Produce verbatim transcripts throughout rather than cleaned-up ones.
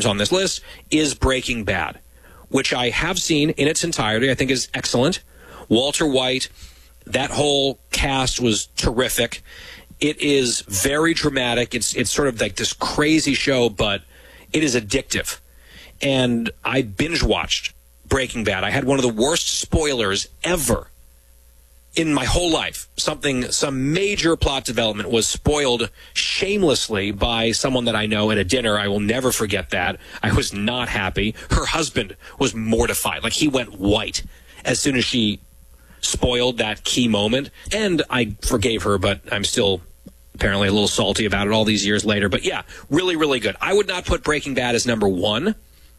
performs on this list is Breaking Bad, which I have seen in its entirety. I think is excellent. Walter White, that whole cast was terrific. It is very dramatic. It's it's sort of like this crazy show, but it is addictive. And I binge watched Breaking Bad. I had one of the worst spoilers ever in my whole life. Something, some major plot development was spoiled shamelessly by someone that I know at a dinner. I will never forget that. I was not happy. Her husband was mortified. Like, he went white as soon as she spoiled that key moment. And I forgave her, but I'm still apparently a little salty about it all these years later. But yeah, really, really good. I would not put Breaking Bad as number one.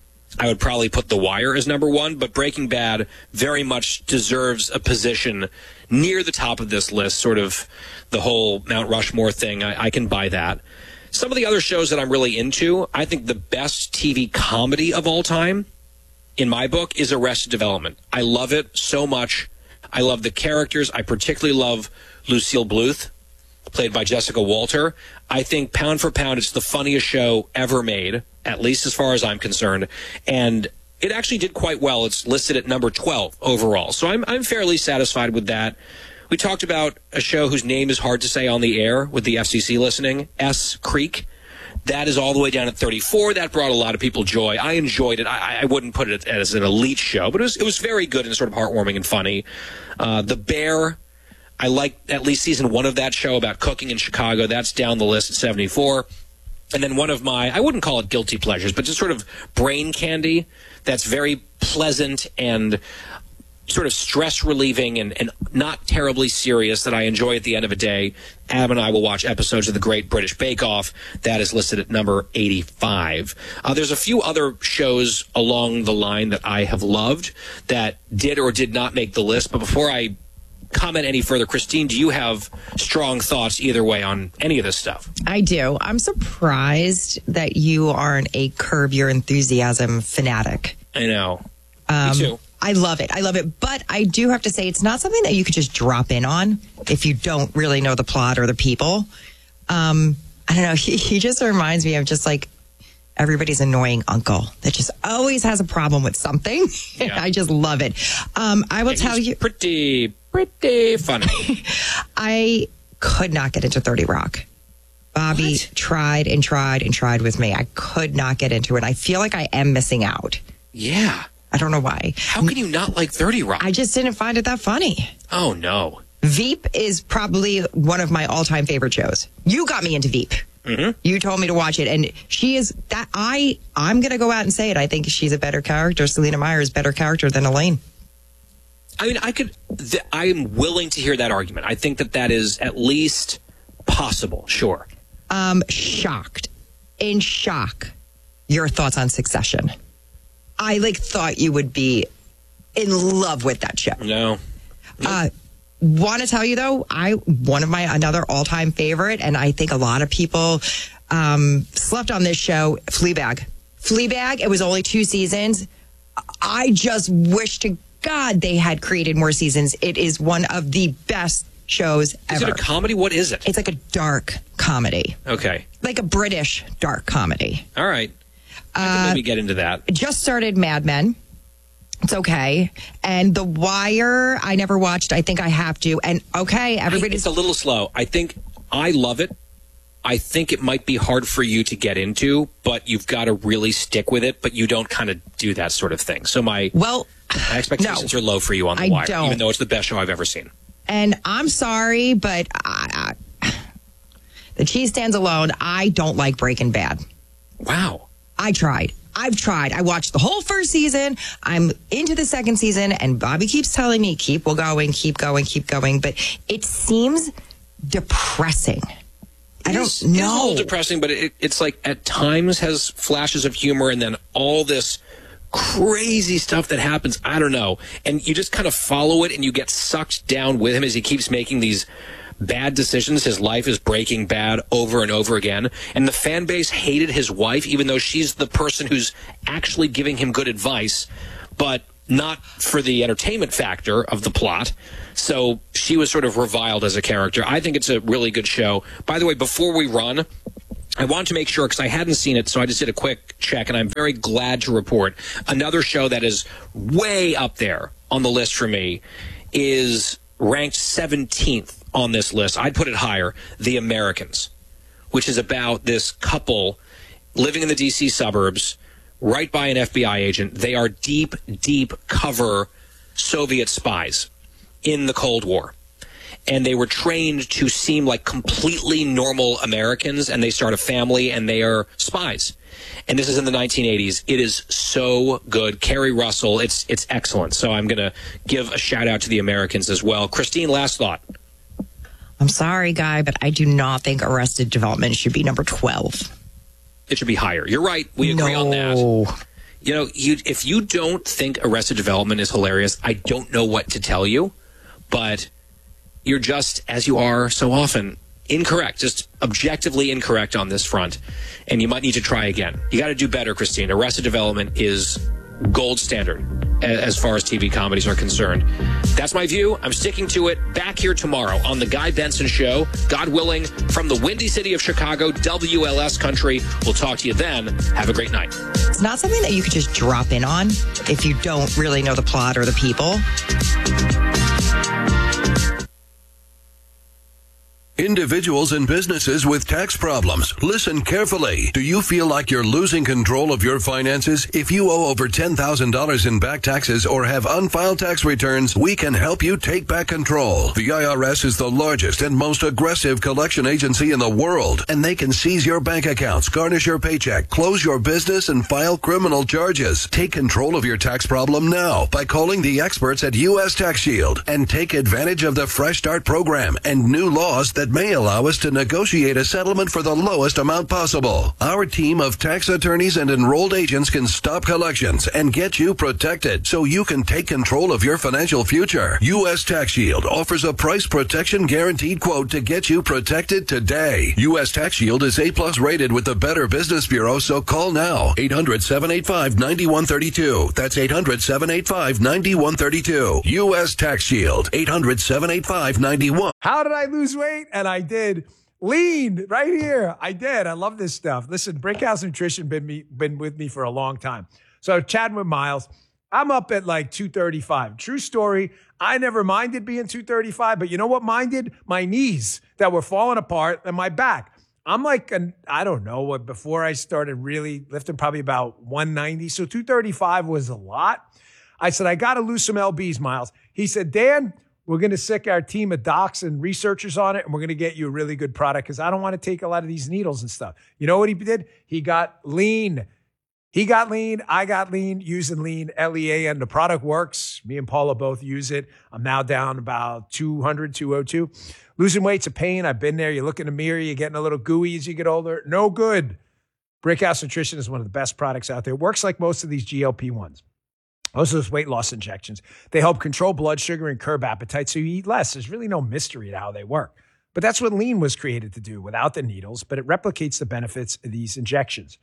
I would probably put The Wire as number one, but Breaking Bad very much deserves a position near the top of this list, sort of the whole Mount Rushmore thing. I, I can buy that. Some of the other shows that I'm really into, I think the best T V comedy of all time, in my book, is Arrested Development. I love it so much. I love the characters. I particularly love Lucille Bluth, played by Jessica Walter. I think pound for pound, it's the funniest show ever made, at least as far as I'm concerned. And it actually did quite well. It's listed at number twelve overall. So I'm I'm fairly satisfied with that. We talked about a show whose name is hard to say on the air with the F C C listening, S Creek. That is all the way down at thirty-four. That brought a lot of people joy. I enjoyed it. I, I wouldn't put it as an elite show, but it was, it was very good and sort of heartwarming and funny. Uh, The Bear, I liked at least season one of that show about cooking in Chicago. That's down the list at seventy-four. And then one of my, I wouldn't call it guilty pleasures, but just sort of brain candy that's very pleasant and sort of stress-relieving and, and not terribly serious that I enjoy at the end of a day. Adam and I will watch episodes of The Great British Bake Off. That is listed at number eighty-five. Uh, there's a few other shows along the line that I have loved that did or did not make the list. But before I comment any further, Christine, do you have strong thoughts either way on any of this stuff? I do. I'm surprised that you aren't a Curb Your Enthusiasm fanatic. I know. Um, Me too. I love it. I love it. But I do have to say, it's not something that you could just drop in on if you don't really know the plot or the people. Um, I don't know. He, he just reminds me of just like everybody's annoying uncle that just always has a problem with something. Yeah. I just love it. Um, I will yeah, tell you. Pretty, pretty funny. I could not get into thirty Rock. Bobby what? tried and tried and tried with me. I could not get into it. I feel like I am missing out. Yeah. I don't know why. How can you not like thirty Rock? I just didn't find it that funny. Oh, no. Veep is probably one of my all-time favorite shows. You got me into Veep. Mm-hmm. You told me to watch it, and she is that I. I'm going to go out and say it. I think she's a better character. Selena Meyer is a better character than Elaine. I mean, I could. Th- I'm willing to hear that argument. I think that that is at least possible. Sure. Um, shocked, in shock. Your thoughts on Succession? I like thought you would be in love with that show. No. Nope. Uh, want to tell you though, I one of my another all time favorite, and I think a lot of people um, slept on this show. Fleabag. Fleabag. It was only two seasons. I just wish to God they had created more seasons. It is one of the best shows ever. Is it a comedy? What is it? It's like a dark comedy. Okay. Like a British dark comedy. All right. I can maybe get into that. Just started Mad Men. It's okay. And The Wire, I never watched. I think I have to. And okay, everybody's... It's a little slow. I think I love it. I think it might be hard for you to get into, but you've got to really stick with it, but you don't kind of do that sort of thing. So my, well, my expectations no, are low for you on The I Wire, don't. even though it's the best show I've ever seen. And I'm sorry, but I, I, the cheese stands alone. I don't like Breaking Bad. Wow. I tried. I've tried. I watched the whole first season. I'm into the second season, and Bobby keeps telling me, keep going, keep going, keep going. But it seems depressing. I don't it's, know. It's a little depressing, but it, it's like at times has flashes of humor, and then all this crazy stuff that happens. I don't know. And you just kind of follow it, and you get sucked down with him as he keeps making these bad decisions. His life is breaking bad over and over again. And the fan base hated his wife, even though she's the person who's actually giving him good advice, but not for the entertainment factor of the plot. So she was sort of reviled as a character. I think it's a really good show. By the way, before we run, I wanted to make sure because I hadn't seen it, so I just did a quick check, and I'm very glad to report another show that is way up there on the list for me is ranked seventeenth on this list. I'd put it higher, The Americans, which is about this couple living in the D C suburbs right by an F B I agent. They are deep, deep cover Soviet spies in the Cold War. And they were trained to seem like completely normal Americans, and they start a family, and they are spies. And this is in the nineteen eighties. It is so good. Kerry Russell, it's it's excellent. So I'm going to give a shout-out to The Americans as well. Christine, last thought. I'm sorry, Guy, but I do not think Arrested Development should be number twelve. It should be higher. You're right. We agree no. on that. You know, you, if you don't think Arrested Development is hilarious, I don't know what to tell you, but you're just, as you are so often, incorrect, just objectively incorrect on this front, and you might need to try again. You got to do better, Christine. Arrested Development is gold standard as far as T V comedies are concerned. That's my view. I'm sticking to it. Back here tomorrow on The Guy Benson Show, God willing, from the Windy City of Chicago, W L S country. We'll talk to you then. Have a great night. It's not something that you could just drop in on if you don't really know the plot or the people. Individuals and businesses with tax problems, listen carefully. Do you feel like you're losing control of your finances? If you owe over ten thousand dollars in back taxes or have unfiled tax returns, we can help you take back control. The I R S is the largest and most aggressive collection agency in the world, and they can seize your bank accounts, garnish your paycheck, close your business, and file criminal charges. Take control of your tax problem now by calling the experts at U S Tax Shield and take advantage of the Fresh Start program and new laws that may allow us to negotiate a settlement for the lowest amount possible. Our team of tax attorneys and enrolled agents can stop collections and get you protected so you can take control of your financial future. U S Tax Shield offers a price protection guaranteed quote to get you protected today. U S Tax Shield is A plus rated with the Better Business Bureau, so call now. eight hundred, seven eight five, nine one three two. That's eight hundred, seven eight five, nine one three two. U S Tax Shield. eight hundred, seven eight five, nine one. How did I lose weight? And I did. Lean right here. I did. I love this stuff. Listen, Brickhouse Nutrition been me been with me for a long time. So chatting with Miles, I'm up at like two thirty-five. True story. I never minded being two thirty-five, but you know what minded? My knees that were falling apart and my back. I'm like, an, I don't know what, before I started really lifting, probably about one ninety. So two thirty-five was a lot. I said, I got to lose some L Bs, Miles. He said, Dan, we're going to sick our team of docs and researchers on it, and we're going to get you a really good product because I don't want to take a lot of these needles and stuff. You know what he did? He got lean. He got lean. I got lean using lean, L E A N. The product works. Me and Paula both use it. I'm now down about two hundred, two oh two. Losing weight's a pain. I've been there. You look in the mirror, you're getting a little gooey as you get older. No good. Brickhouse Nutrition is one of the best products out there. It works like most of these G L P ones. Most of those weight loss injections. They help control blood sugar and curb appetite so you eat less. There's really no mystery to how they work. But that's what lean was created to do without the needles, but it replicates the benefits of these injections.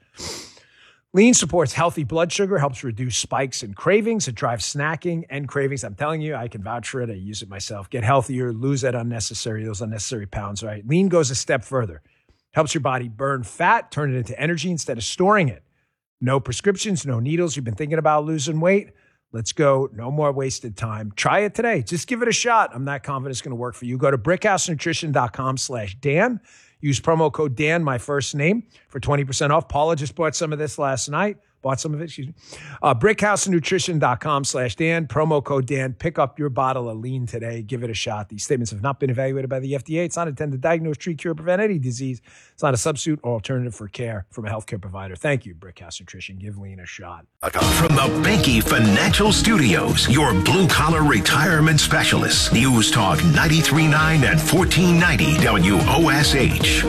Lean supports healthy blood sugar, helps reduce spikes and cravings. It drives snacking and cravings. I'm telling you, I can vouch for it. I use it myself. Get healthier, lose that unnecessary, those unnecessary pounds, right? Lean goes a step further. Helps your body burn fat, turn it into energy instead of storing it. No prescriptions, no needles. You've been thinking about losing weight? Let's go. No more wasted time. Try it today. Just give it a shot. I'm not confident it's going to work for you. Go to brickhousenutrition.com slash Dan. Use promo code Dan, my first name, for twenty percent off. Paula just bought some of this last night. Bought some of it, excuse me. Uh, brickhousenutrition.com slash Dan. Promo code Dan. Pick up your bottle of lean today. Give it a shot. These statements have not been evaluated by the F D A. It's not intended to diagnose, treat, cure, prevent any disease. It's not a substitute or alternative for care from a healthcare provider. Thank you, Brickhouse Nutrition. Give lean a shot. From the Banky Financial Studios, your blue-collar retirement specialists. News Talk ninety-three point nine and fourteen ninety W O S H.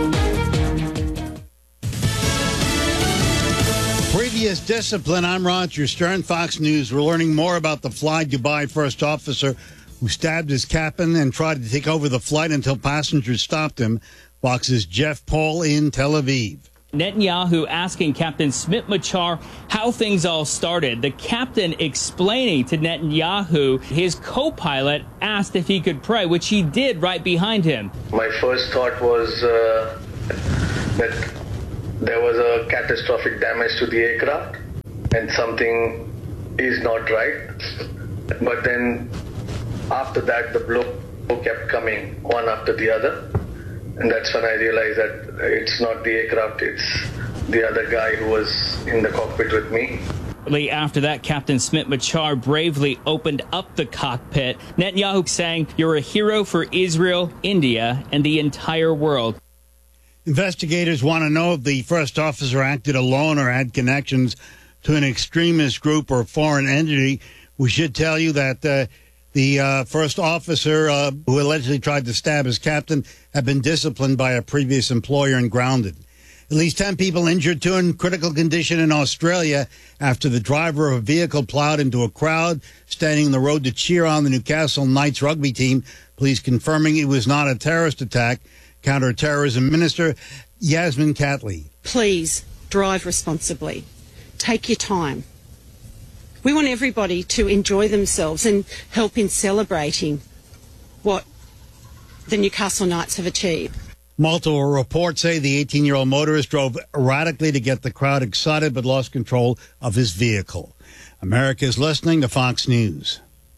Previous discipline. I'm Roger Stern, Fox News. We're learning more about the Fly Dubai first officer who stabbed his captain and tried to take over the flight until passengers stopped him. Fox's Jeff Paul in Tel Aviv. Netanyahu asking Captain Smit Machar how things all started. The captain explaining to Netanyahu his co-pilot asked if he could pray, which he did right behind him. My first thought was uh, that there was a catastrophic damage to the aircraft and something is not right. But then after that, the blow kept coming one after the other. And that's when I realized that it's not the aircraft, it's the other guy who was in the cockpit with me. After that, Captain Smit Machar bravely opened up the cockpit. Netanyahu saying, "You're a hero for Israel, India, and the entire world." Investigators want to know if the first officer acted alone or had connections to an extremist group or foreign entity. We should tell you that uh, the uh, first officer uh, who allegedly tried to stab his captain had been disciplined by a previous employer and grounded. At least ten people injured, two in critical condition in Australia after the driver of a vehicle plowed into a crowd standing on the road to cheer on the Newcastle Knights rugby team. Police confirming it was not a terrorist attack. Counter-terrorism Minister Yasmin Catley. Please drive responsibly. Take your time. We want everybody to enjoy themselves and help in celebrating what the Newcastle Knights have achieved. Multiple reports say the eighteen-year-old motorist drove erratically to get the crowd excited but lost control of his vehicle. America is listening to Fox News.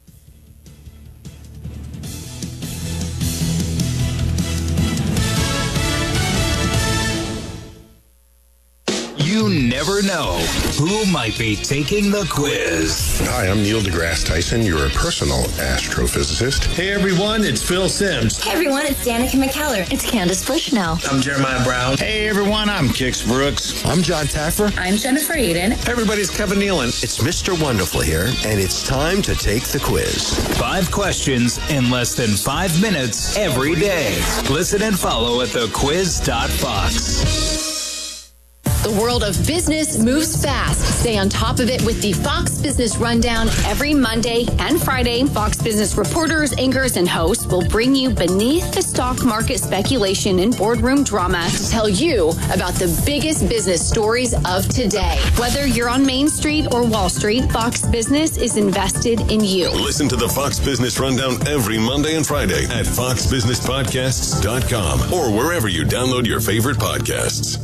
You never know who might be taking the quiz. Hi, I'm Neil deGrasse Tyson, your personal astrophysicist. Hey everyone, it's Phil Simms. Hey everyone, it's Danica McKellar. It's Candace Bushnell. I'm Jeremiah Brown. Hey everyone, I'm Kix Brooks. I'm John Taffer. I'm Jennifer Aiden. Hey everybody, it's Kevin Nealon. It's Mister Wonderful here, and it's time to take the quiz. Five questions in less than five minutes every day. Listen and follow at the quiz dot fox. The world of business moves fast. Stay on top of it with the Fox Business Rundown every Monday and Friday. Fox Business reporters, anchors, and hosts will bring you beneath the stock market speculation and boardroom drama to tell you about the biggest business stories of today. Whether you're on Main Street or Wall Street, Fox Business is invested in you. Listen to the Fox Business Rundown every Monday and Friday at fox business podcasts dot com or wherever you download your favorite podcasts.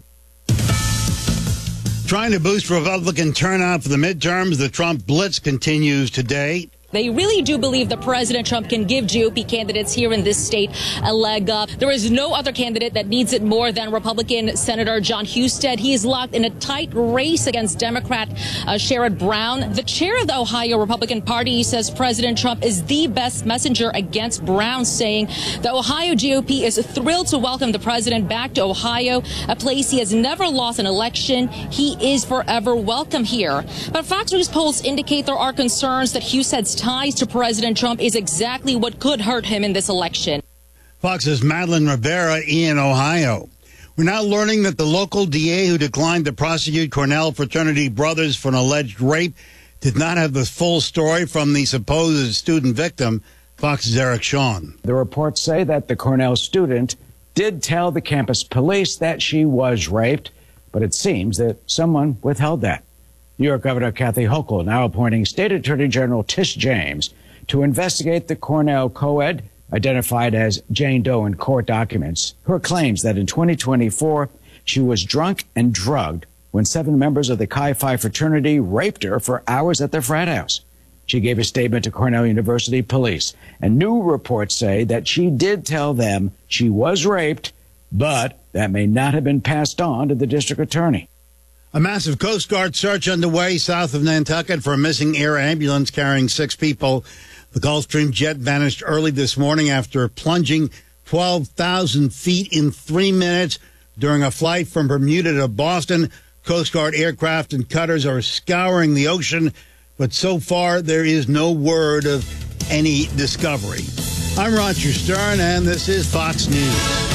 Trying to boost Republican turnout for the midterms, the Trump blitz continues today. They really do believe that President Trump can give G O P candidates here in this state a leg up. There is no other candidate that needs it more than Republican Senator John Husted. He is locked in a tight race against Democrat uh, Sherrod Brown. The chair of the Ohio Republican Party says President Trump is the best messenger against Brown, saying the Ohio G O P is thrilled to welcome the president back to Ohio, a place he has never lost an election. He is forever welcome here. But Fox News polls indicate there are concerns that Husted's ties to President Trump is exactly what could hurt him in this election. Fox's Madeline Rivera in Ohio. We're now learning that the local D A who declined to prosecute Cornell fraternity brothers for an alleged rape did not have the full story from the supposed student victim. Fox's Eric Shawn. The reports say that the Cornell student did tell the campus police that she was raped, but it seems that someone withheld that. New York Governor Kathy Hochul now appointing State Attorney General Tish James to investigate the Cornell co-ed, identified as Jane Doe in court documents, her claims that in twenty twenty-four she was drunk and drugged when seven members of the Chi Phi fraternity raped her for hours at their frat house. She gave a statement to Cornell University police, and new reports say that she did tell them she was raped, but that may not have been passed on to the district attorney. A massive Coast Guard search underway south of Nantucket for a missing air ambulance carrying six people. The Gulfstream jet vanished early this morning after plunging twelve thousand feet in three minutes during a flight from Bermuda to Boston. Coast Guard aircraft and cutters are scouring the ocean, but so far there is no word of any discovery. I'm Roger Stern, and this is Fox News.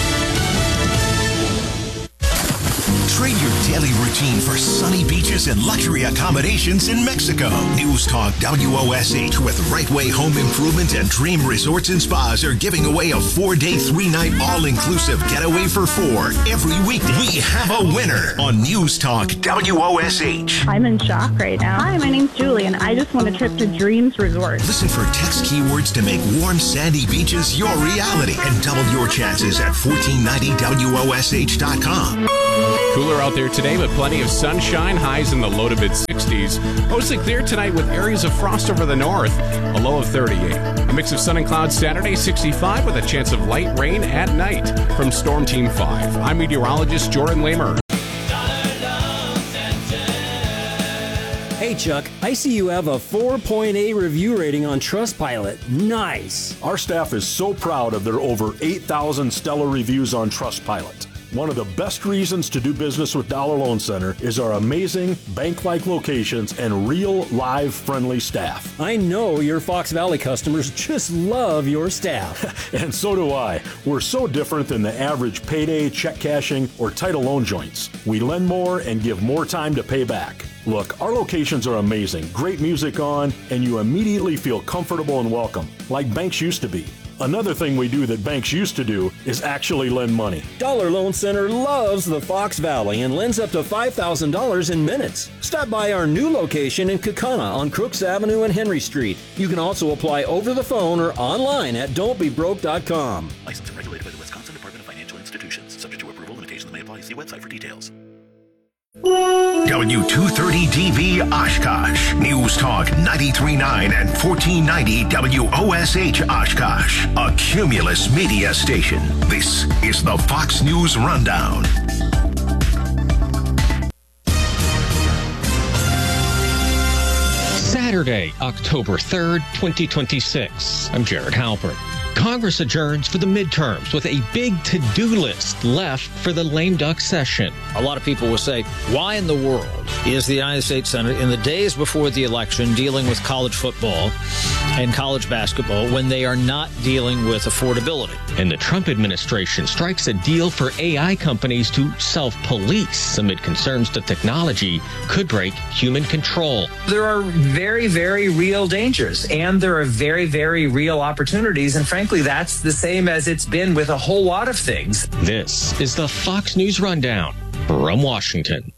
Trade your daily routine for sunny beaches and luxury accommodations in Mexico. News Talk W O S H with Right Way Home Improvement and Dream Resorts and Spas are giving away a four-day, three-night all-inclusive getaway for four every week. We have a winner on News Talk W O S H. I'm in shock right now. Hi, my name's Julie, and I just want a trip to Dreams Resort. Listen for text keywords to make warm, sandy beaches your reality and double your chances at fourteen ninety W O S H dot com. Cool cooler out there today, but plenty of sunshine, highs in the low to mid sixties. Mostly clear tonight with areas of frost over the north, a low of thirty-eight. A mix of sun and clouds Saturday, sixty-five, with a chance of light rain at night. From Storm Team five, I'm meteorologist Jordan Lamer. Hey Chuck, I see you have a four point eight review rating on Trustpilot. Nice. Our staff is so proud of their over eight thousand stellar reviews on Trustpilot. One of the best reasons to do business with Dollar Loan Center is our amazing bank-like locations and real, live, friendly staff. I know your Fox Valley customers just love your staff. And so do I. We're so different than the average payday, check cashing, or title loan joints. We lend more and give more time to pay back. Look, our locations are amazing, great music on, and you immediately feel comfortable and welcome, like banks used to be. Another thing we do that banks used to do is actually lend money. Dollar Loan Center loves the Fox Valley and lends up to five thousand dollars in minutes. Stop by our new location in Kaukauna on Crooks Avenue and Henry Street. You can also apply over the phone or online at don't be broke dot com. Licensed and regulated by the Wisconsin Department of Financial Institutions. Subject to approval, limitations may apply. See website for details. W two thirty D V Oshkosh. News Talk ninety-three point nine and fourteen ninety W O S H Oshkosh. A Cumulus media station. This is the Fox News Rundown. Saturday, October third, twenty twenty-six. I'm Jared Halpern. Congress adjourns for the midterms with a big to-do list left for the lame duck session. A lot of people will say, why in the world is the United States Senate in the days before the election dealing with college football and college basketball when they are not dealing with affordability? And the Trump administration strikes a deal for A I companies to self-police amid concerns that technology could break human control. There are very, very real dangers, and there are very, very real opportunities, and frankly, that's the same as it's been with a whole lot of things. This is the Fox News Rundown from Washington.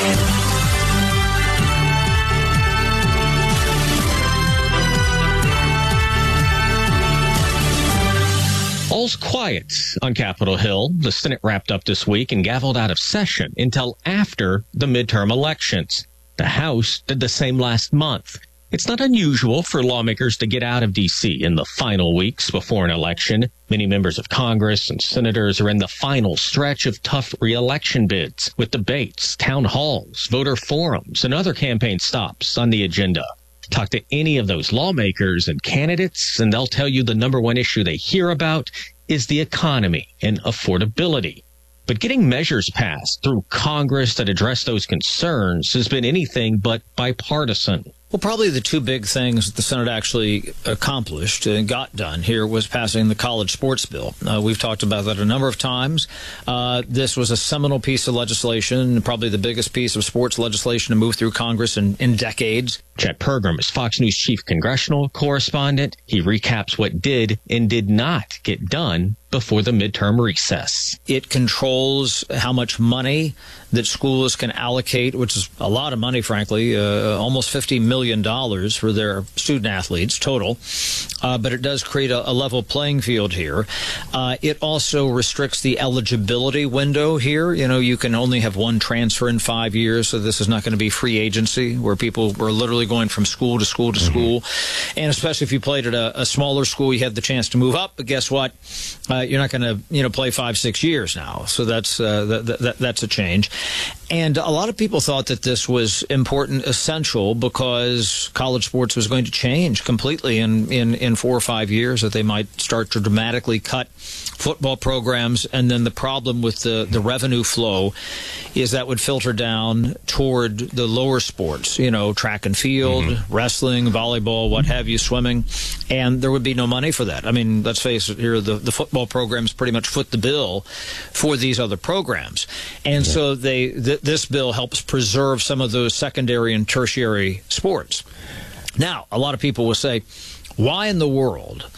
All's quiet on Capitol Hill. The Senate wrapped up this week and gavelled out of session until after the midterm elections. The House did the same last month. It's not unusual for lawmakers to get out of D C in the final weeks before an election. Many members of Congress and senators are in the final stretch of tough re-election bids, with debates, town halls, voter forums, and other campaign stops on the agenda. Talk to any of those lawmakers and candidates, and they'll tell you the number one issue they hear about is the economy and affordability. But getting measures passed through Congress that address those concerns has been anything but bipartisan. Well, probably the two big things that the Senate actually accomplished and got done here was passing the college sports bill. Uh, we've talked about that a number of times. Uh, this was a seminal piece of legislation, probably the biggest piece of sports legislation to move through Congress in, in decades. Chet Pergram is Fox News chief congressional correspondent. He recaps what did and did not get done before the midterm recess. It controls how much money that schools can allocate, which is a lot of money, frankly, uh, almost fifty million dollars for their student athletes total. Uh, but it does create a, a level playing field here. Uh, it also restricts the eligibility window here. You know, you can only have one transfer in five years, so this is not going to be free agency where people were literally going from school to school to mm-hmm. school. And especially if you played at a, a smaller school, you had the chance to move up. But guess what? Uh, you're not going to, you know, play five, six years now. So that's uh, that, that, that's a change. And a lot of people thought that this was important, essential, because college sports was going to change completely in, in, in four or five years, that they might start to dramatically cut football programs. And then the problem with the, the revenue flow is that would filter down toward the lower sports, you know, track and field, mm-hmm. wrestling, volleyball, what have you, swimming. And there would be no money for that. I mean, let's face it here, the, the football programs pretty much foot the bill for these other programs. And yeah. so they th- this bill helps preserve some of those secondary and tertiary sports. Now, a lot of people will say, why in the world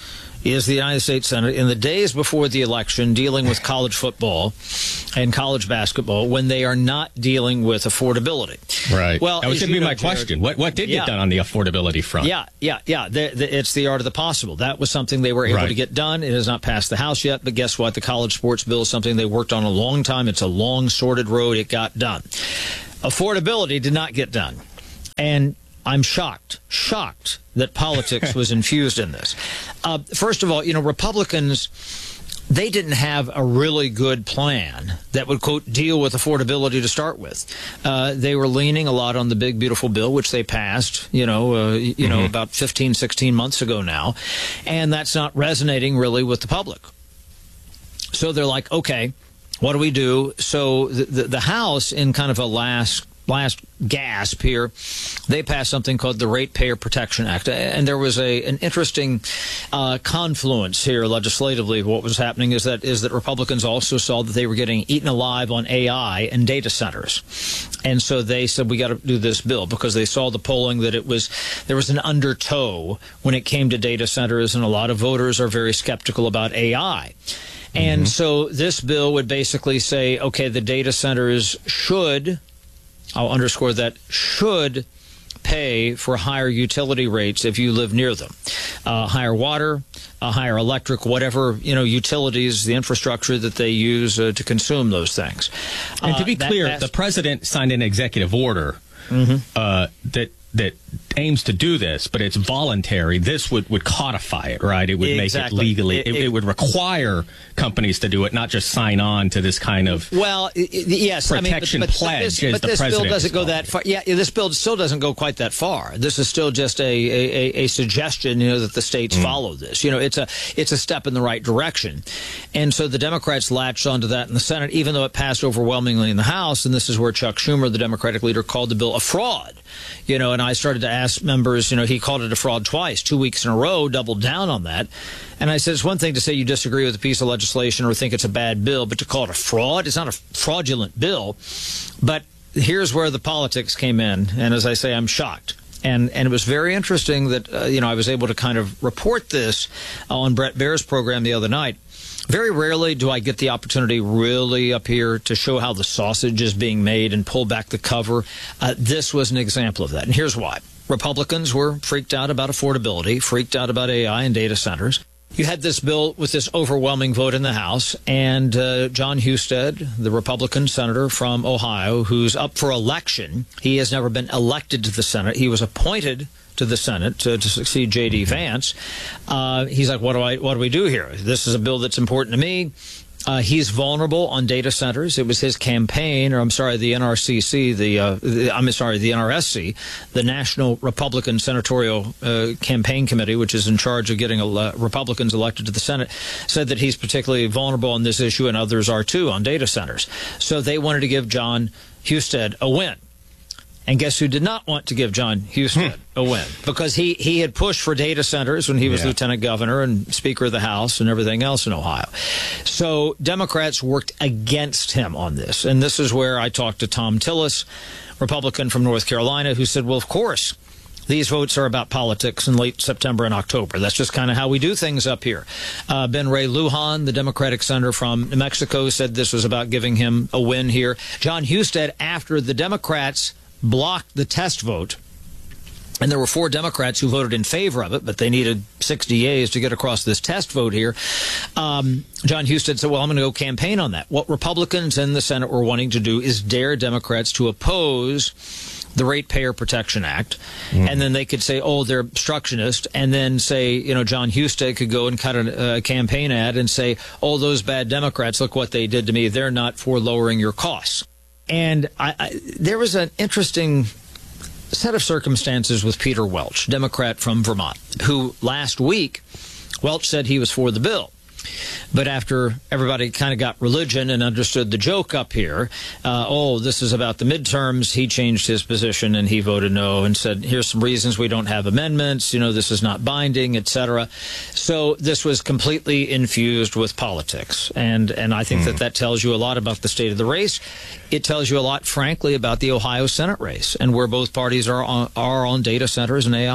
is the United States Senate in the days before the election dealing with college football and college basketball when they are not dealing with affordability. Right. Well, that was going to be know, my Jared, question. What what did yeah. get done on the affordability front? Yeah, yeah, yeah. The, the, it's the art of the possible. That was something they were able right. to get done. It has not passed the House yet, but guess what? The college sports bill is something they worked on a long time. It's a long, sorted road. It got done. Affordability did not get done. And I'm shocked, shocked that politics was infused in this. Uh, first of all, you know, Republicans, they didn't have a really good plan that would, quote, deal with affordability to start with. Uh, they were leaning a lot on the big, beautiful bill, which they passed, you know, uh, you mm-hmm. know, about fifteen, sixteen months ago now. And that's not resonating really with the public. So they're like, okay, what do we do? So the, the, the House, in kind of a last last gasp here, they passed something called the Ratepayer Protection Act. And there was a an interesting uh, confluence here legislatively. What was happening is that is that Republicans also saw that they were getting eaten alive on A I and data centers. And so they said, we got to do this bill because they saw the polling that it was there was an undertow when it came to data centers, and a lot of voters are very skeptical about A I. And mm-hmm. so this bill would basically say, okay, the data centers should, I'll underscore that, should pay for higher utility rates if you live near them. Uh, higher water, uh, higher electric, whatever, you know, utilities, the infrastructure that they use uh, to consume those things. And to be uh, clear, that, the president signed an executive order mm-hmm. uh, that that aims to do this, but it's voluntary. This would, would codify it, right? It would exactly. make it legally. It, it, it, it would require companies to do it, not just sign on to this kind of well, it, yes, protection I mean, but, but, pledge. But this, as but the this president bill doesn't go that far. Yeah, this bill still doesn't go quite that far. This is still just a a, a suggestion, you know, that the states mm. follow this. You know, it's a it's a step in the right direction, and so the Democrats latched onto that in the Senate, even though it passed overwhelmingly in the House. And this is where Chuck Schumer, the Democratic leader, called the bill a fraud. You know, and I started to ask members, you know, he called it a fraud twice, two weeks in a row, doubled down on that. And I said, it's one thing to say you disagree with a piece of legislation or think it's a bad bill, but to call it a fraud, it's not a fraudulent bill. But here's where the politics came in. And as I say, I'm shocked. And and it was very interesting that, uh, you know, I was able to kind of report this on Brett Baer's program the other night. Very rarely do I get the opportunity really up here to show how the sausage is being made and pull back the cover. Uh, this was an example of that. And here's why. Republicans were freaked out about affordability, freaked out about A I and data centers. You had this bill with this overwhelming vote in the House, and uh, John Husted, the Republican senator from Ohio, who's up for election, he has never been elected to the Senate. He was appointed to the Senate to, to succeed J D Vance. Uh, he's like, what do I, what do we do here? This is a bill that's important to me. Uh, he's vulnerable on data centers. It was his campaign, or I'm sorry, the N R C C, the, uh, the I'm sorry, the N R S C, the National Republican Senatorial uh, Campaign Committee, which is in charge of getting ele- Republicans elected to the Senate, said that he's particularly vulnerable on this issue, and others are too, on data centers. So they wanted to give John Husted a win. And guess who did not want to give John Husted hmm. a win? Because he, he had pushed for data centers when he was yeah. lieutenant governor and speaker of the House and everything else in Ohio. So Democrats worked against him on this. And this is where I talked to Tom Tillis, Republican from North Carolina, who said, well, of course, these votes are about politics in late September and October. That's just kind of how we do things up here. Uh, Ben Ray Lujan, the Democratic senator from New Mexico, said this was about giving him a win here. John Husted, after the Democrats blocked the test vote, and there were four Democrats who voted in favor of it, but they needed sixty yeas to get across this test vote here. Um, John Husted said, well, I'm going to go campaign on that. What Republicans in the Senate were wanting to do is dare Democrats to oppose the Ratepayer Protection Act, mm. and then they could say, oh, they're obstructionist, and then say, you know, John Husted could go and cut a, a campaign ad and say, oh, those bad Democrats, look what they did to me. They're not for lowering your costs. And I, I, there was an interesting set of circumstances with Peter Welch, Democrat from Vermont, who last week, Welch said he was for the bill. But after everybody kind of got religion and understood the joke up here, uh, oh, this is about the midterms, he changed his position and he voted no and said, here's some reasons we don't have amendments, you know, this is not binding, et cetera. So this was completely infused with politics. And, and I think mm. that that tells you a lot about the state of the race. It tells you a lot, frankly, about the Ohio Senate race and where both parties are on, are on data centers and A I.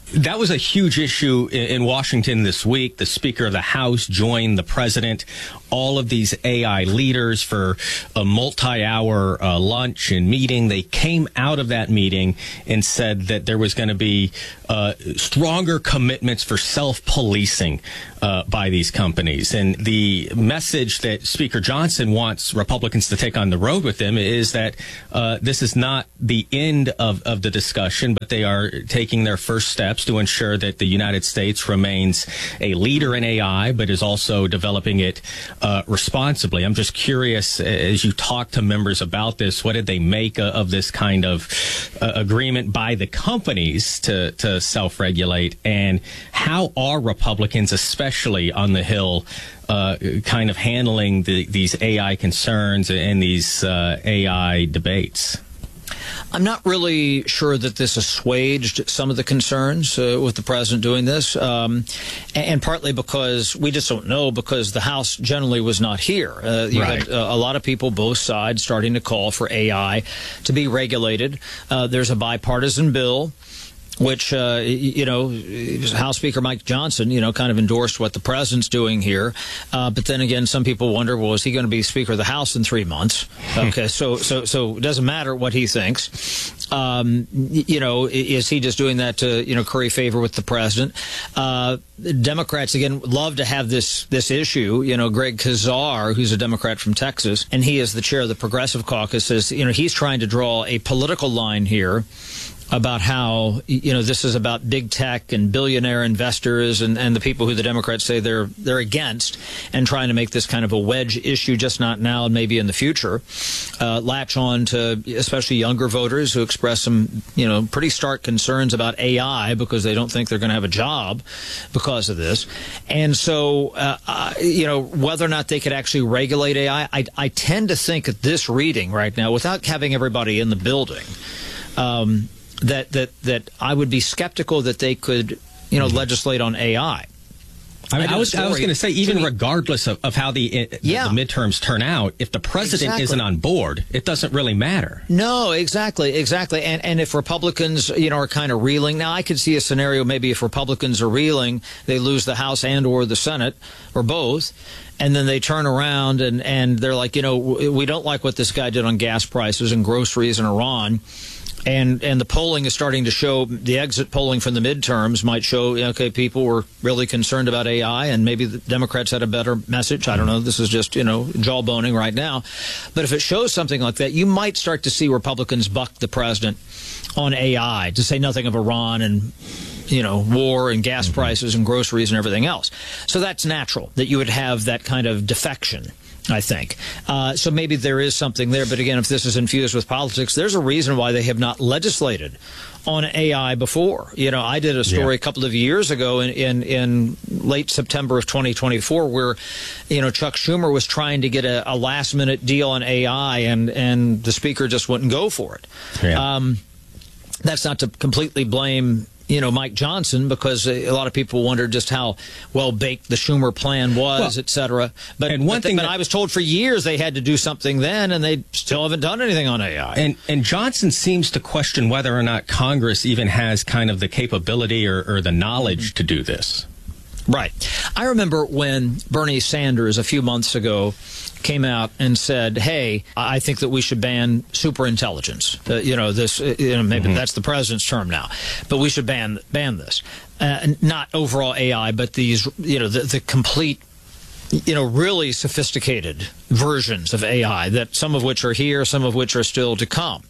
That was a huge issue in Washington this week. The Speaker of the House joined the president, all of these A I leaders for a multi-hour uh, lunch and meeting. They came out of that meeting and said that there was going to be uh, stronger commitments for self-policing uh, by these companies. And the message that Speaker Johnson wants Republicans to take on the road with him is that uh, this is not the end of, of the discussion, but they are taking their first steps to ensure that the United States remains a leader in A I, but is also developing it uh, responsibly. I'm just curious, as you talk to members about this, what did they make uh, of this kind of uh, agreement by the companies to, to self-regulate, and how are Republicans, especially on the Hill, uh, kind of handling the, these A I concerns and these uh, A I debates? I'm not really sure that this assuaged some of the concerns uh, with the president doing this, um, and, and partly because we just don't know, because the House generally was not here. Uh, you right. had uh, a lot of people, both sides, starting to call for A I to be regulated. Uh, there's a bipartisan bill, which, uh, you know, House Speaker Mike Johnson, you know, kind of endorsed what the president's doing here. Uh, but then again, some people wonder, well, is he going to be Speaker of the House in three months? Okay, so so so it doesn't matter what he thinks. Um, you know, is he just doing that to, you know, curry favor with the president? Uh, Democrats, again, love to have this this issue. You know, Greg Kazar, who's a Democrat from Texas, and he is the chair of the Progressive Caucus, says, you know, he's trying to draw a political line here about how, you know, this is about big tech and billionaire investors and, and the people who the Democrats say they're they're against, and trying to make this kind of a wedge issue, just not now and maybe in the future. Uh, latch on to especially younger voters who express some, you know, pretty stark concerns about A I because they don't think they're going to have a job because of this. And so, uh, uh, you know, whether or not they could actually regulate A I, I, I tend to think at this reading right now, without having everybody in the building, um, that that that I would be skeptical that they could, you know, mm-hmm. legislate on A I. I, mean, I, I was I was going to say, even regardless of, of how the, yeah. the midterms turn out, if the president exactly. isn't on board, it doesn't really matter. No, exactly, exactly. And and if Republicans, you know, are kind of reeling, now I could see a scenario maybe if Republicans are reeling, they lose the House and or the Senate or both. And then they turn around and, and they're like, you know, we don't like what this guy did on gas prices and groceries in Iran. And and the polling is starting to show, the exit polling from the midterms might show, okay, people were really concerned about A I, and maybe the Democrats had a better message. I don't know. This is just, you know, jawboning right now. But if it shows something like that, you might start to see Republicans buck the president on A I, to say nothing of Iran and, you know, war and gas prices and groceries and everything else. So that's natural that you would have that kind of defection, I think. Uh, so maybe there is something there. But again, if this is infused with politics, there's a reason why they have not legislated on A I before. You know, I did a story yeah. a couple of years ago in, in, in late September of twenty twenty-four where, you know, Chuck Schumer was trying to get a, a last minute deal on A I, and, and the speaker just wouldn't go for it. Yeah. Um, that's not to completely blame, you know, Mike Johnson, because a lot of people wondered just how well baked the Schumer plan was, well, et cetera. But, and one but, thing but that, I was told for years they had to do something then, and they still haven't done anything on A I. And and Johnson seems to question whether or not Congress even has kind of the capability or, or the knowledge mm-hmm. to do this. Right. I remember when Bernie Sanders a few months ago came out and said, hey, I think that we should ban superintelligence. Uh, you know, this, uh, you know, maybe mm-hmm. that's the president's term now, but we should ban ban this. Uh, not overall A I, but these, you know, the, the complete, you know, really sophisticated versions of A I, that some of which are here, some of which are still to come.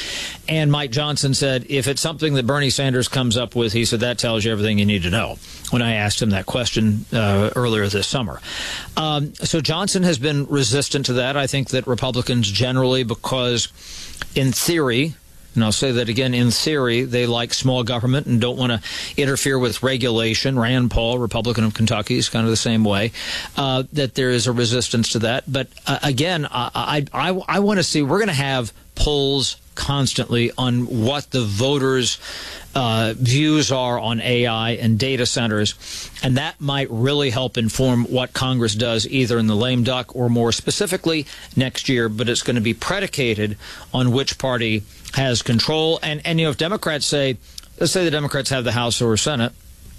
And Mike Johnson said, if it's something that Bernie Sanders comes up with, he said, that tells you everything you need to know, when I asked him that question uh, earlier this summer. Um, so Johnson has been resistant to that. I think that Republicans generally, because in theory, and I'll say that again, in theory, they like small government and don't want to interfere with regulation. Rand Paul, Republican of Kentucky, is kind of the same way, uh, that there is a resistance to that. But uh, again, I, I, I, I want to see, we're going to have polls constantly on what the voters' uh, views are on A I and data centers, and that might really help inform what Congress does either in the lame duck or more specifically next year. But it's going to be predicated on which party has control. And, and you know, if Democrats say, let's say the Democrats have the House or Senate.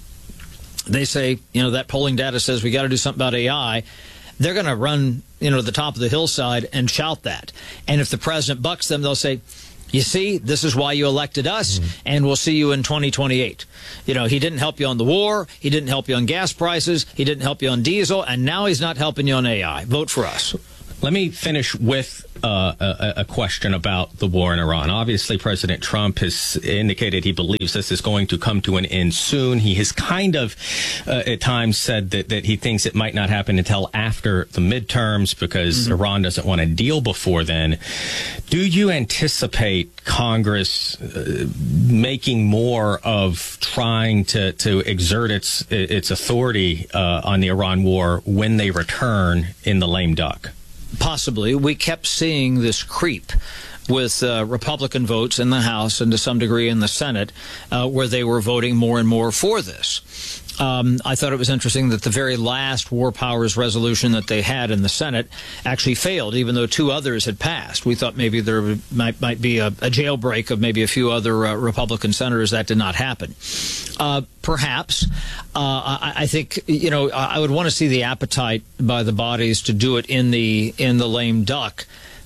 They say, you know, that polling data says we got to do something about A I. They're going to run, you know, to the top of the hillside and shout that. And if the president bucks them, they'll say, you see, this is why you elected us, mm-hmm. and we'll see you in twenty twenty-eight. You know, he didn't help you on the war. He didn't help you on gas prices. He didn't help you on diesel. And now he's not helping you on A I. Vote for us. Let me finish with uh, a, a question about the war in Iran. Obviously, President Trump has indicated he believes this is going to come to an end soon. He has kind of, uh, at times, said that, that he thinks it might not happen until after the midterms because mm-hmm. Iran doesn't want to deal before then. Do you anticipate Congress uh, making more of trying to, to exert its its authority uh, on the Iran war when they return in the lame duck? Possibly. We kept seeing this creep with uh, Republican votes in the House and to some degree in the Senate, uh, where they were voting more and more for this. Um, I thought it was interesting that the very last war powers resolution that they had in the Senate actually failed, even though two others had passed. We thought maybe there might, might be a, a jailbreak of maybe a few other uh, Republican senators. That did not happen. Uh, perhaps. Uh, I, I think, you know, I would want to see the appetite by the bodies to do it in the, in the lame duck.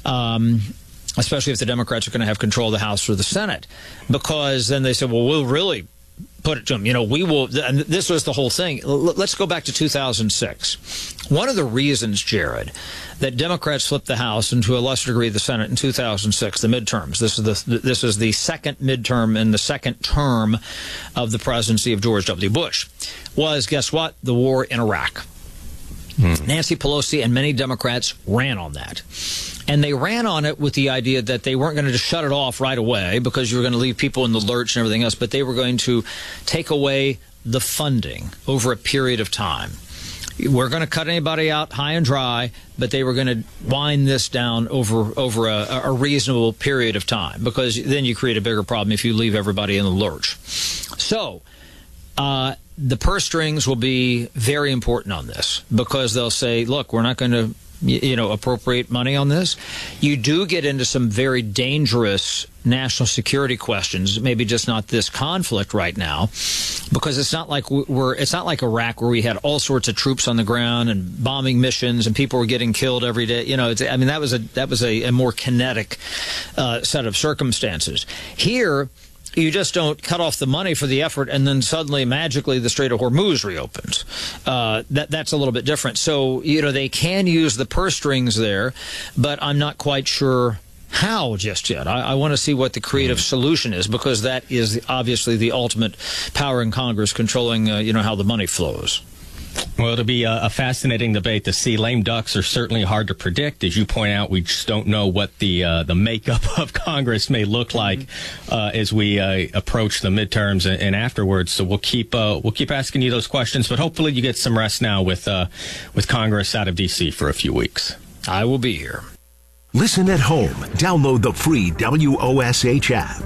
Um, especially if the Democrats are going to have control of the House or the Senate, because then they said, well, we'll really put it to them. You know, we will, and this was the whole thing. Let's go back to two thousand six. One of the reasons, Jared, that Democrats flipped the House and to a lesser degree the Senate in two thousand six, the midterms. This is the this is the second midterm in the second term of the presidency of George W. Bush. Was, guess what? The war in Iraq. Hmm. Nancy Pelosi and many Democrats ran on that. And they ran on it with the idea that they weren't going to just shut it off right away because you were going to leave people in the lurch and everything else, but they were going to take away the funding over a period of time. We're going to cut anybody out high and dry, but they were going to wind this down over over a, a reasonable period of time, because then you create a bigger problem if you leave everybody in the lurch. So uh, the purse strings will be very important on this, because they'll say, look, we're not going to you know, appropriate money on this. You do get into some very dangerous national security questions, maybe just not this conflict right now, because it's not like we're, it's not like Iraq where we had all sorts of troops on the ground and bombing missions and people were getting killed every day. You know, it's, I mean, that was a, that was a, a more kinetic uh, set of circumstances. Here, you just don't cut off the money for the effort and then suddenly, magically, the Strait of Hormuz reopens. Uh, that that's a little bit different. So, you know, they can use the purse strings there, but I'm not quite sure how just yet. I, I want to see what the creative mm. solution is, because that is obviously the ultimate power in Congress, controlling, uh, you know, how the money flows. Well, it'll be a, a fascinating debate to see. Lame ducks are certainly hard to predict. As you point out, we just don't know what the uh, the makeup of Congress may look like uh, as we uh, approach the midterms and, and afterwards. So we'll keep uh, we'll keep asking you those questions, but hopefully you get some rest now with uh, with Congress out of D C for a few weeks. I will be here. Listen at home. Download the free W O S H app.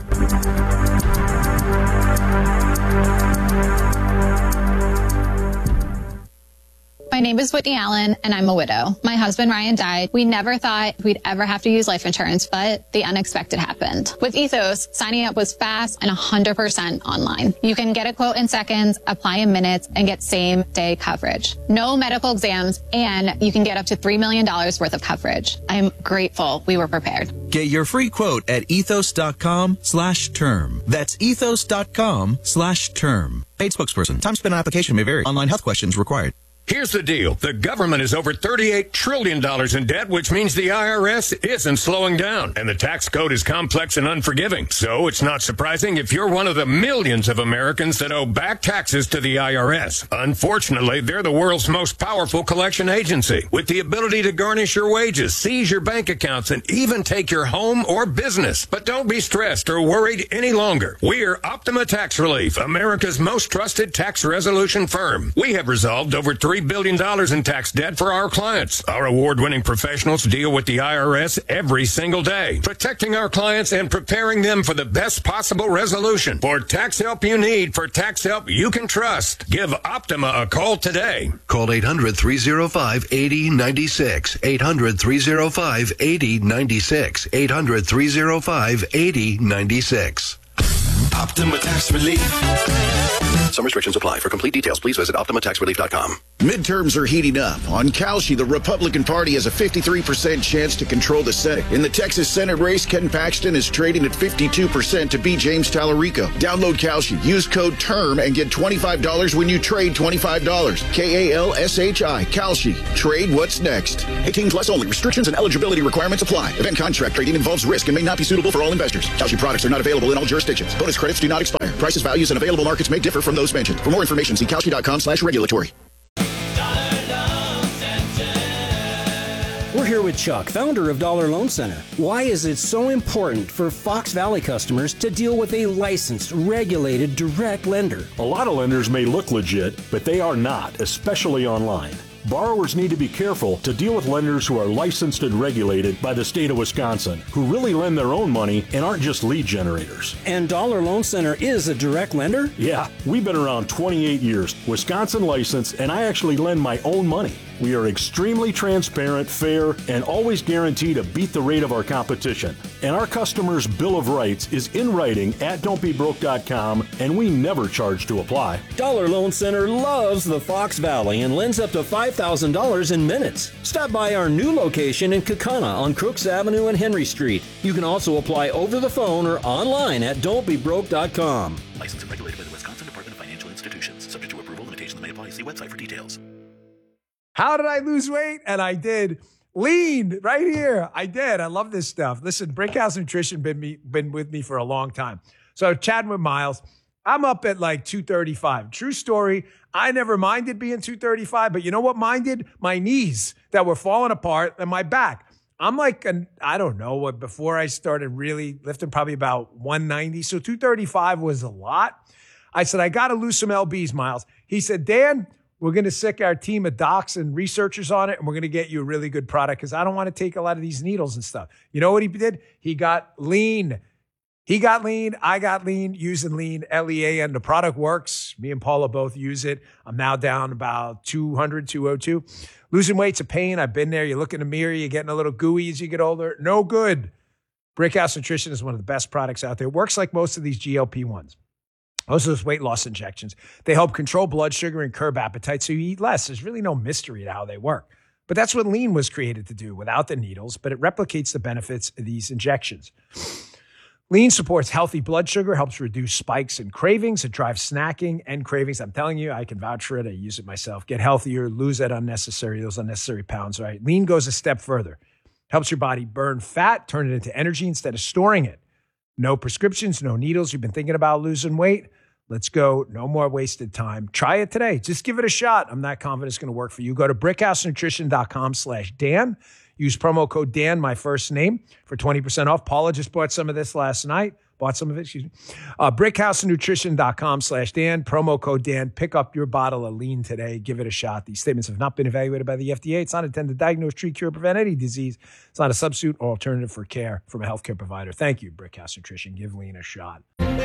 My name is Whitney Allen, and I'm a widow. My husband, Ryan, died. We never thought we'd ever have to use life insurance, but the unexpected happened. With Ethos, signing up was fast and one hundred percent online. You can get a quote in seconds, apply in minutes, and get same-day coverage. No medical exams, and you can get up to three million dollars worth of coverage. I'm grateful we were prepared. Get your free quote at ethos.com slash term. That's ethos.com slash term. Paid spokesperson. Time spent on application may vary. Online health questions required. Here's the deal. The government is over thirty-eight trillion dollars in debt, which means the I R S isn't slowing down. And the tax code is complex and unforgiving. So it's not surprising if you're one of the millions of Americans that owe back taxes to the I R S. Unfortunately, they're the world's most powerful collection agency, with the ability to garnish your wages, seize your bank accounts, and even take your home or business. But don't be stressed or worried any longer. We're Optima Tax Relief, America's most trusted tax resolution firm. We have resolved over three billion dollars in tax debt for our clients. Our award-winning professionals deal with the I R S every single day, protecting our clients and preparing them for the best possible resolution. For tax help you need, for tax help you can trust, give Optima a call today. Call eight hundred, three oh five, eight oh nine six. eight hundred, three oh five, eight oh nine six. eight hundred, three oh five, eight oh nine six. Optima Tax Relief. Some restrictions apply. For complete details, please visit Optima Tax Relief dot com. Midterms are heating up. On Kalshi, the Republican Party has a fifty-three percent chance to control the Senate. In the Texas Senate race, Ken Paxton is trading at fifty-two percent to beat James Tallarico. Download Kalshi. Use code TERM and get twenty-five dollars when you trade twenty-five dollars. K A L S H I. Kalshi. Trade what's next. eighteen plus only. Restrictions and eligibility requirements apply. Event contract trading involves risk and may not be suitable for all investors. Kalshi products are not available in all jurisdictions. Bonus credits do not expire. Prices, values, and available markets may differ from those mentioned. For more information, see Kalshi dot com slash regulatory. We're here with Chuck, founder of Dollar Loan Center. Why is it so important for Fox Valley customers to deal with a licensed, regulated, direct lender? A lot of lenders may look legit, but they are not, especially online. Borrowers need to be careful to deal with lenders who are licensed and regulated by the state of Wisconsin, who really lend their own money and aren't just lead generators. And Dollar Loan Center is a direct lender? Yeah, we've been around twenty-eight years, Wisconsin licensed, and I actually lend my own money. We are extremely transparent, fair, and always guarantee to beat the rate of our competition. And our customers' Bill of Rights is in writing at don't be broke dot com, and we never charge to apply. Dollar Loan Center loves the Fox Valley and lends up to five thousand dollars in minutes. Stop by our new location in Kaukauna on Crooks Avenue and Henry Street. You can also apply over the phone or online at don't be broke dot com. Licensed and regulated by the Wisconsin Department of Financial Institutions. Subject to approval, limitations may apply. See website for details. How did I lose weight? And I did. Lean right here. I did. I love this stuff. Listen, Brickhouse Nutrition been me been with me for a long time. So chatting with Miles, I'm up at like two thirty-five. True story. I never minded being two thirty-five, but you know what minded? My knees that were falling apart and my back. I'm like, an, I don't know what, before I started really lifting, probably about one ninety. So two thirty-five was a lot. I said, I got to lose some L Bs, Miles. He said, Dan, we're going to sick our team of docs and researchers on it, and we're going to get you a really good product because I don't want to take a lot of these needles and stuff. You know what he did? He got lean. He got lean. I got lean using lean, L E A N. The product works. Me and Paula both use it. I'm now down about two hundred, two oh two. Losing weight's a pain. I've been there. You look in the mirror, you're getting a little gooey as you get older. No good. Brickhouse Nutrition is one of the best products out there. It works like most of these G L P ones. Most of those weight loss injections. They help control blood sugar and curb appetite so you eat less. There's really no mystery to how they work. But that's what lean was created to do without the needles, but it replicates the benefits of these injections. Lean supports healthy blood sugar, helps reduce spikes and cravings. It drives snacking and cravings. I'm telling you, I can vouch for it. I use it myself. Get healthier, lose that unnecessary, those unnecessary pounds, right? Lean goes a step further. Helps your body burn fat, turn it into energy instead of storing it. No prescriptions, no needles. You've been thinking about losing weight? Let's go. No more wasted time. Try it today. Just give it a shot. I'm not confident it's going to work for you. Go to brickhouse nutrition dot com slash Dan. Use promo code Dan, my first name, for twenty percent off. Paula just bought some of this last night. Bought some of it, excuse me. Uh, brickhouse nutrition dot com slash Dan. Promo code Dan. Pick up your bottle of lean today. Give it a shot. These statements have not been evaluated by the F D A. It's not intended to diagnose, treat, cure, prevent any disease. It's not a substitute or alternative for care from a healthcare provider. Thank you, Brickhouse Nutrition. Give lean a shot.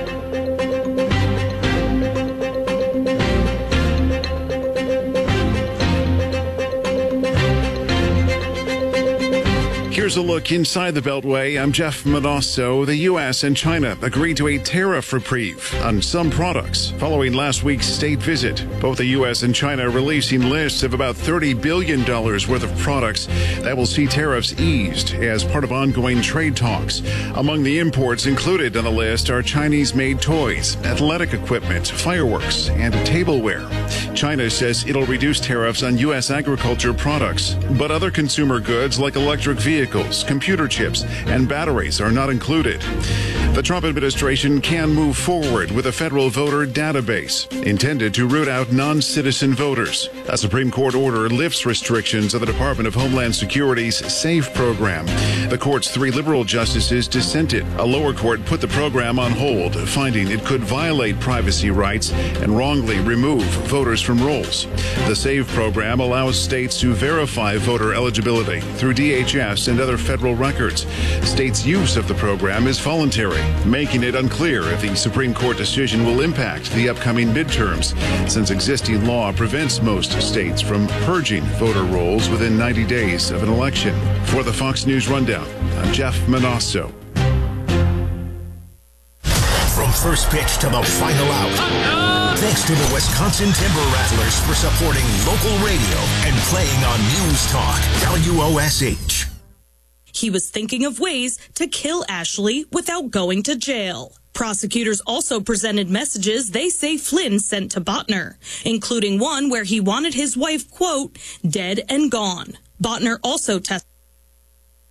Here's a look inside the Beltway. I'm Jeff Manosso. The U S and China agreed to a tariff reprieve on some products following last week's state visit. Both the U S and China releasing lists of about thirty billion dollars worth of products that will see tariffs eased as part of ongoing trade talks. Among the imports included on the list are Chinese-made toys, athletic equipment, fireworks, and tableware. China says it'll reduce tariffs on U S agriculture products, but other consumer goods like electric vehicles, computer chips, and batteries are not included. The Trump administration can move forward with a federal voter database intended to root out non-citizen voters. A Supreme Court order lifts restrictions on the Department of Homeland Security's SAFE program. The court's three liberal justices dissented. A lower court put the program on hold, finding it could violate privacy rights and wrongly remove voters from rolls. The SAFE program allows states to verify voter eligibility through D H S and other federal records. States' use of the program is voluntary, making it unclear if the Supreme Court decision will impact the upcoming midterms, since existing law prevents most states from purging voter rolls within ninety days of an election. For the Fox News Rundown, I'm Jeff Manosso. From first pitch to the final out. Thanks to the Wisconsin Timber Rattlers for supporting local radio and playing on News Talk W O S H. He was thinking of ways to kill Ashley without going to jail. Prosecutors also presented messages they say Flynn sent to Botner, including one where he wanted his wife, quote, dead and gone. Botner also testified.